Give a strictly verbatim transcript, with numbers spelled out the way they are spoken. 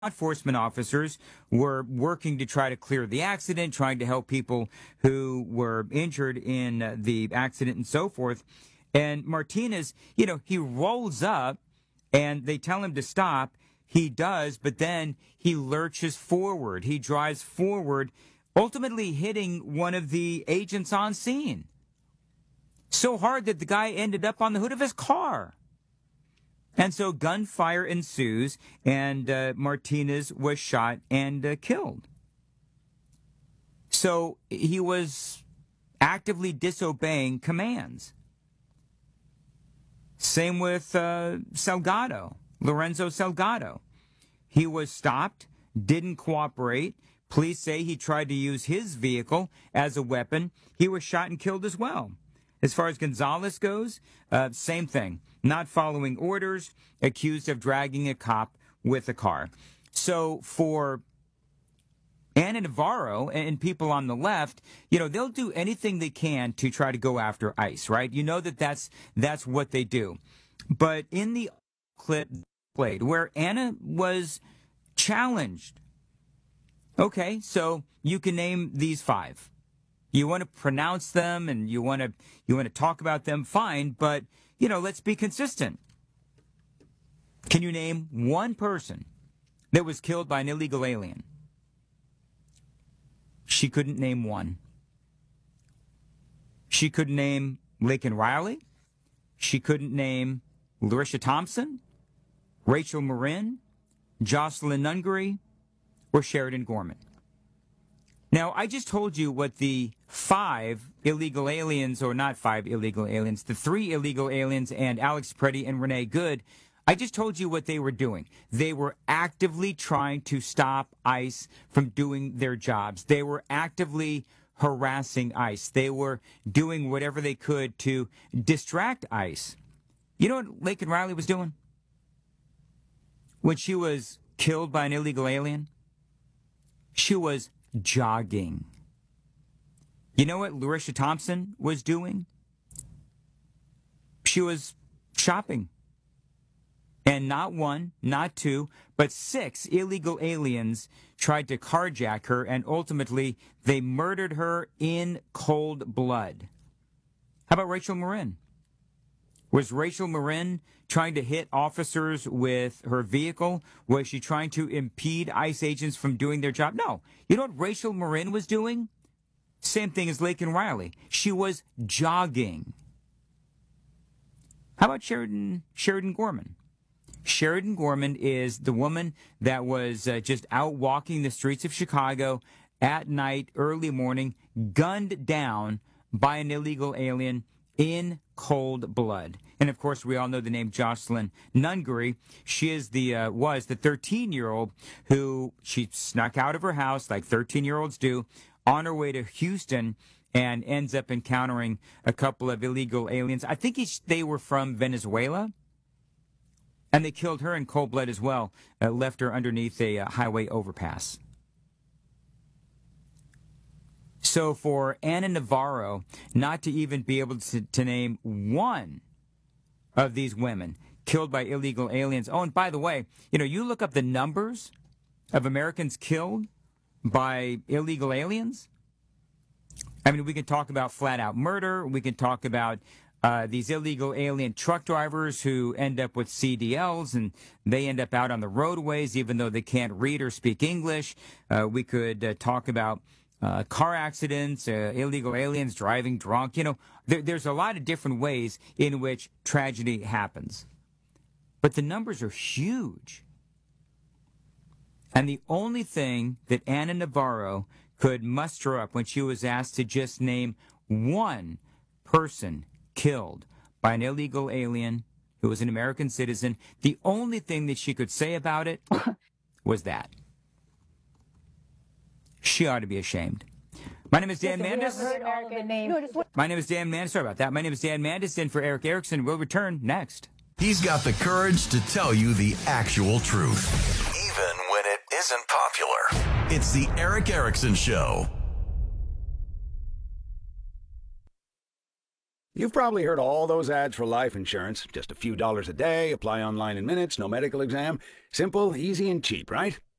enforcement officers were working to try to clear the accident, trying to help people who were injured in uh, the accident and so forth. And Martinez, you know, he rolls up and they tell him to stop. He does, but then he lurches forward. He drives forward, ultimately hitting one of the agents on scene. So hard that the guy ended up on the hood of his car. And so gunfire ensues, and uh, Martinez was shot and uh, killed. So he was actively disobeying commands. Same with uh, Salgado, Lorenzo Salgado. He was stopped, didn't cooperate. Police say he tried to use his vehicle as a weapon. He was shot and killed as well. As far as Gonzalez goes, uh, same thing. Not following orders, accused of dragging a cop with a car. So for Ana Navarro and people on the left, you know, they'll do anything they can to try to go after ICE, right? You know that that's, that's what they do. But in the clip played where Ana was challenged, okay, so you can name these five. You want to pronounce them and you want to you want to talk about them, fine, but, you know, let's be consistent. Can you name one person that was killed by an illegal alien? She couldn't name one. She couldn't name Laken Riley. She couldn't name Larisha Thompson, Rachel Marin, Jocelyn Nungaray, or Sheridan Gorman. Now, I just told you what the five illegal aliens, or not five illegal aliens, the three illegal aliens and Alex Preddy and Renee Good, I just told you what they were doing. They were actively trying to stop ICE from doing their jobs. They were actively harassing ICE. They were doing whatever they could to distract ICE. You know what Laken Riley was doing when she was killed by an illegal alien? She was jogging. You know what Larisha Thompson was doing? She was shopping. And not one, not two, but six illegal aliens tried to carjack her, and ultimately they murdered her in cold blood. How about Rachel Marin? Was Rachel Marin trying to hit officers with her vehicle? Was she trying to impede ICE agents from doing their job? No. You know what Rachel Marin was doing? Same thing as Laken Riley. She was jogging. How about Sheridan, Sheridan Gorman? Sheridan Gorman is the woman that was uh, just out walking the streets of Chicago at night, early morning, gunned down by an illegal alien in cold blood. And of course, we all know the name Jocelyn Nungaray. She is the uh, was the thirteen-year-old who she snuck out of her house like thirteen-year-olds do on her way to Houston and ends up encountering a couple of illegal aliens. I think each, they were from Venezuela. And they killed her in cold blood as well, uh, left her underneath a uh, highway overpass. So for Ana Navarro not to even be able to, to name one of these women killed by illegal aliens. Oh, and by the way, you know, you look up the numbers of Americans killed by illegal aliens. I mean, we can talk about flat-out murder. We can talk about Uh, these illegal alien truck drivers who end up with C D Ls and they end up out on the roadways even though they can't read or speak English. Uh, we could uh, talk about uh, car accidents, uh, illegal aliens driving drunk. You know, there, there's a lot of different ways in which tragedy happens. But the numbers are huge. And the only thing that Ana Navarro could muster up when she was asked to just name one person killed by an illegal alien who was an American citizen, the only thing that she could say about it was that. She ought to be ashamed. My name is Dan Mandis. My name is Dan Mandis. Sorry about that. My name is Dan Mandis, in for Erick Erickson. We'll return next. He's got the courage to tell you the actual truth, even when it isn't popular. It's the Erick Erickson Show. You've probably heard all those ads for life insurance. Just a few dollars a day, apply online in minutes, no medical exam. Simple, easy, and cheap, right?